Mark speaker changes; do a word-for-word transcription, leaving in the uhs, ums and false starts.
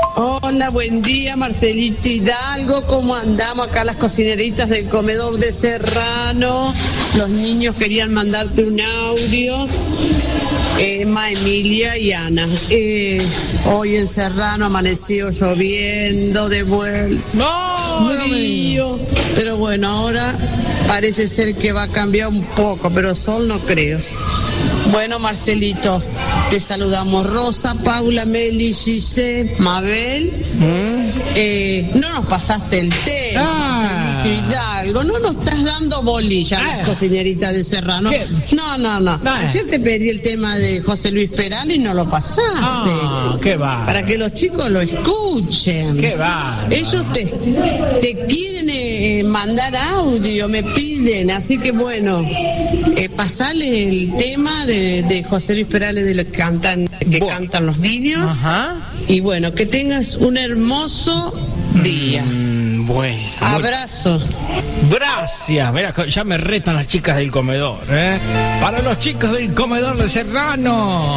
Speaker 1: Hola, buen día, Marcelito Hidalgo. ¿Cómo andamos acá las cocineritas del comedor de Serrano? Los niños querían mandarte un audio. Emma, Emilia y Ana. Eh, hoy en Serrano amaneció lloviendo de vuelta.
Speaker 2: ¡No!
Speaker 1: Frío. Pero bueno, ahora parece ser que va a cambiar un poco, pero sol no creo. Bueno, Marcelito, te saludamos Rosa, Paula, Meli, Giselle, Mabel. ¿Mm? Eh, no nos pasaste el tema, ah. Marcelito Hidalgo. No nos estás dando bolilla a ah. las cocineritas de Serrano. ¿Qué? No, no, no. Ah. Ayer te pedí el tema de José Luis Peral y no lo pasaste.
Speaker 2: Ah, qué va.
Speaker 1: Para que los chicos lo escuchen.
Speaker 2: Qué va.
Speaker 1: Ellos te, te quieren eh, mandar audio, me piden. Así que bueno, eh, pasale el tema de De, de José Luis Perales, de los que cantan, que bueno. cantan los niños. Ajá. Y bueno, que tengas un hermoso día.
Speaker 2: Mm, bueno.
Speaker 1: Abrazo.
Speaker 2: Gracias. Mira, ya me retan las chicas del comedor, ¿eh? Para los chicos del comedor de Serrano.